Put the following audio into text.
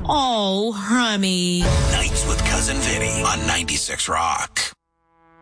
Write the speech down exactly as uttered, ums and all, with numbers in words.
Oh, honey. Nights with Cousin Vinny on ninety-six Rock.